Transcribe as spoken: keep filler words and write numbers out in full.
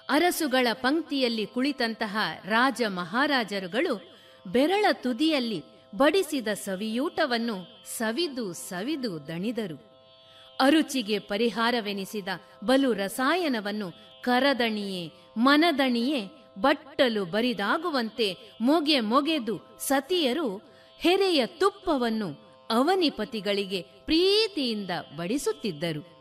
ಅರಸುಗಳ ಪಂಕ್ತಿಯಲ್ಲಿ ಕುಳಿತಂತಹ ರಾಜ ಮಹಾರಾಜರುಗಳು ಬೆರಳ ತುದಿಯಲ್ಲಿ ಬಡಿಸಿದ ಸವಿಯೂಟವನ್ನು ಸವಿದು ಸವಿದು ದಣಿದರು. ಅರುಚಿಗೆ ಪರಿಹಾರವೆನಿಸಿದ ಬಲು ರಸಾಯನವನ್ನು ಕರದಣಿಯೇ ಮನದಣಿಯೇ ಬಟ್ಟಲು ಬರಿದಾಗುವಂತೆ ಮೊಗೆ ಮೊಗೆದು ಸತಿಯರು ಹೆರೆಯ ತುಪ್ಪವನ್ನು ಅವನಿಪತಿಗಳಿಗೆ ಪ್ರೀತಿಯಿಂದ ಬಡಿಸುತ್ತಿದ್ದರು.